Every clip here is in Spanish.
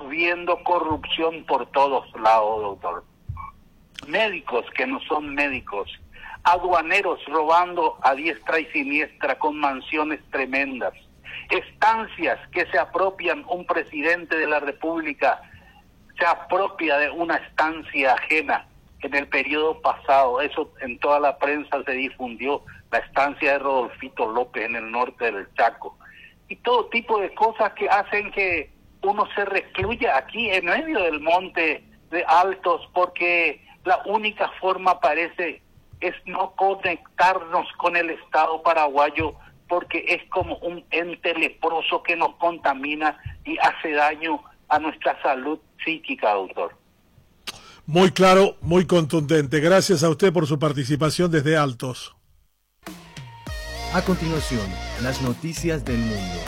viendo corrupción por todos lados, doctor. Médicos que no son médicos, aduaneros robando a diestra y siniestra con mansiones tremendas, estancias que se apropian, un presidente de la República se apropia de una estancia ajena. En el periodo pasado, eso en toda la prensa se difundió, la estancia de Rodolfito López en el norte del Chaco. Y todo tipo de cosas que hacen que uno se recluya aquí en medio del monte de Altos, porque la única forma parece es no conectarnos con el Estado paraguayo, porque es como un ente leproso que nos contamina y hace daño a nuestra salud psíquica, doctor. Muy claro, muy contundente. Gracias a usted por su participación desde Altos. A continuación, las noticias del mundo.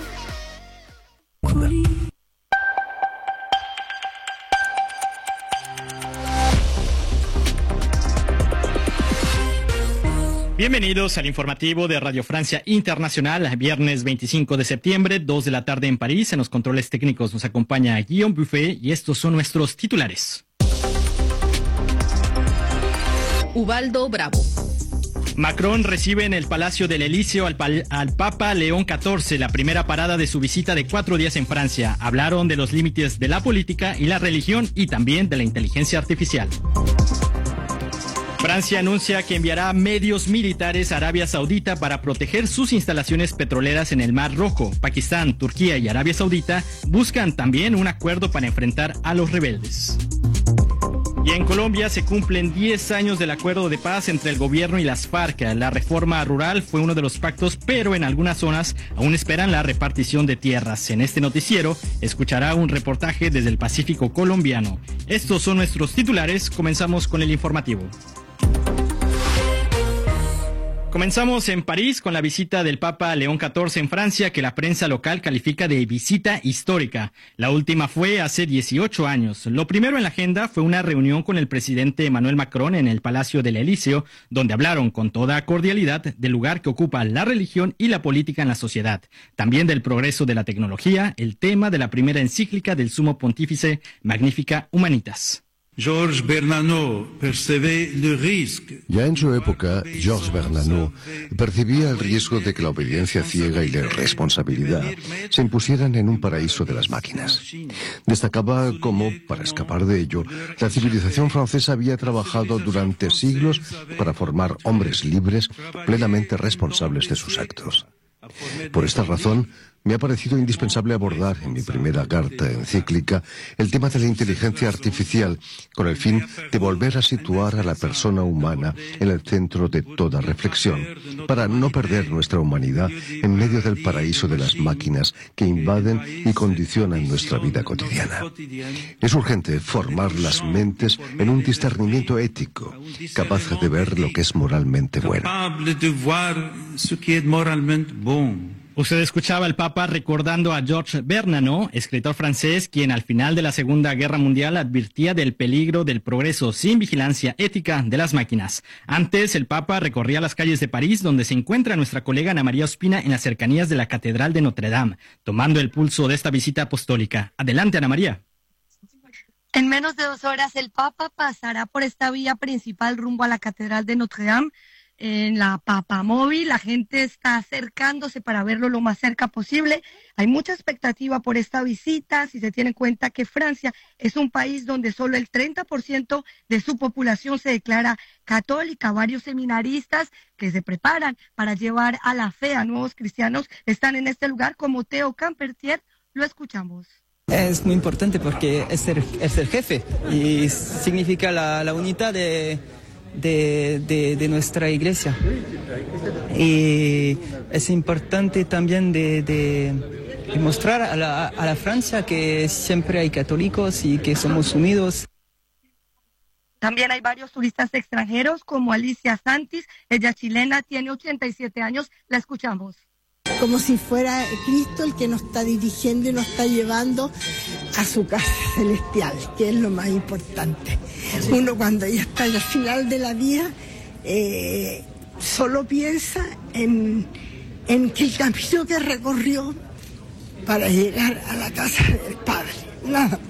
Bienvenidos al informativo de Radio Francia Internacional, viernes 25 de septiembre, 2 de la tarde en París. En los controles técnicos nos acompaña Guillaume Buffet y estos son nuestros titulares. Ubaldo Bravo. Macron recibe en el Palacio del Elíseo al Papa León XIV, la primera parada de su visita de 4 días en Francia. Hablaron de los límites de la política y la religión y también de la inteligencia artificial. Francia anuncia que enviará medios militares a Arabia Saudita para proteger sus instalaciones petroleras en el Mar Rojo. Pakistán, Turquía y Arabia Saudita buscan también un acuerdo para enfrentar a los rebeldes. Y en Colombia se cumplen 10 años del acuerdo de paz entre el gobierno y las FARC. La reforma rural fue uno de los pactos, pero en algunas zonas aún esperan la repartición de tierras. En este noticiero escuchará un reportaje desde el Pacífico colombiano. Estos son nuestros titulares. Comenzamos con el informativo. Comenzamos en París con la visita del Papa León XIV en Francia, que la prensa local califica de visita histórica. La última fue hace 18 años. Lo primero en la agenda fue una reunión con el presidente Emmanuel Macron en el Palacio del Elíseo, donde hablaron con toda cordialidad del lugar que ocupa la religión y la política en la sociedad. También del progreso de la tecnología, el tema de la primera encíclica del Sumo Pontífice Magnificat Humanitas. Georges Bernanos percibía el riesgo. Ya en su época, Georges Bernanos percibía el riesgo de que la obediencia ciega y la irresponsabilidad se impusieran en un paraíso de las máquinas. Destacaba cómo, para escapar de ello, la civilización francesa había trabajado durante siglos para formar hombres libres, plenamente responsables de sus actos. Por esta razón, me ha parecido indispensable abordar en mi primera carta encíclica el tema de la inteligencia artificial, con el fin de volver a situar a la persona humana en el centro de toda reflexión, para no perder nuestra humanidad en medio del paraíso de las máquinas que invaden y condicionan nuestra vida cotidiana. Es urgente formar las mentes en un discernimiento ético, capaz de ver lo que es moralmente bueno. Usted escuchaba al Papa recordando a Georges Bernanos, escritor francés, quien al final de la Segunda Guerra Mundial advirtía del peligro del progreso sin vigilancia ética de las máquinas. Antes, el Papa recorría las calles de París, donde se encuentra nuestra colega Ana María Ospina en las cercanías de la Catedral de Notre Dame, tomando el pulso de esta visita apostólica. Adelante, Ana María. En menos de 2 horas, el Papa pasará por esta vía principal rumbo a la Catedral de Notre Dame. En la Papamóvil, la gente está acercándose para verlo lo más cerca posible. Hay mucha expectativa por esta visita, si se tiene en cuenta que Francia es un país donde solo el 30% de su población se declara católica. Varios seminaristas que se preparan para llevar a la fe a nuevos cristianos están en este lugar, como Theo Campertier. Lo escuchamos. Es muy importante porque es el jefe y significa la unidad de nuestra iglesia, y es importante también de mostrar a la Francia que siempre hay católicos y que somos unidos. También hay varios turistas extranjeros como Alicia Santis, ella chilena, tiene 87 años, la escuchamos. Como si fuera Cristo el que nos está dirigiendo y nos está llevando a su casa celestial, que es lo más importante. Uno cuando ya está al final de la vida, solo piensa en que el camino que recorrió para llegar a la casa del Padre, nada.